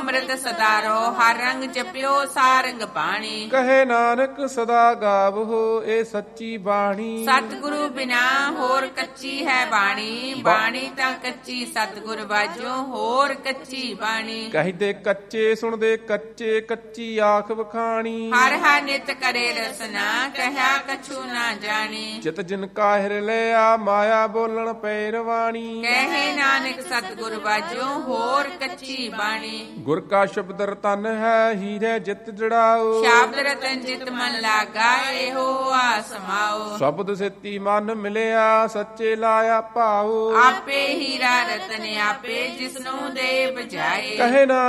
ਅੰਮ੍ਰਿਤ ਸਦਾਰੋ ਹਰ ਰੰਗ ਜਪਿਓ ਸਾਰੰਗ ਬਾਣੀ। ਕਹੇ ਨਾਨਕ ਸਦਾ ਗਾਵੋ ਇਹ ਸੱਚੀ ਬਾਣੀ। ਸਤਿਗੁਰੂ ਬਿਨਾ ਹੋਰ ਕੱਚੀ ਹੈ ਬਾਣੀ, ਬਾਣੀ ਤਾਂ ਕੱਚੀ ਸਤਿਗੁਰ ਬਾਝੋਂ ਹੋਰ ਕੱਚੀ ਬਾਣੀ। ਕਹਿੰਦੇ ਕੱਚੇ ਸੁਣਦੇ ਕੱਚੇ ਕੱਚੀ ਆਖ ਵਖਾਣੀ। ਹਰ ਹਰ ਨਿਤ ਕਰੇ ਰਸਨਾ ਕਹਿਆ ਕਛੂ ਨਾ ਜਾਣੀ। ਚਿਤ ਜਿਨ ਕਾਹਿਰ ਲਿਆ ਮਾਇਆ ਬੋਲਣ ਪੈਰਵਾਣੀ। ਕਹੇ ਨਾਨਕ ਸਤਿਗੁਰ ਬਾਝੋਂ ਹੋਰ ਕੱਚੀ ਬਾਣੀ। ਗੁਰ ਕਾ ਸ਼ਬਦ ਰਤਨ ਹੈ ਹੀਰੇ ਜਿਤ ਜੜਾਓ। ਸ਼ਬਦ ਰਤਨ ਜਿਤ ਮਨ ਲਾਗਾ ਇਹੋ ਆ ਸਮਾਓ। ਸ਼ਬਦ ਸਿੱਤੀ ਮਨ ਮਿਲਿਆ ਸੱਚੇ ਲਾਇਆ ਭਾਉ। ਆਪੇ ਹੀਰਾ ਰਤਨ ਆਪੇ ਜਿਸਨੂੰ ਦੇ ਬਜਾਏ। ਕਹੇ ਨਾ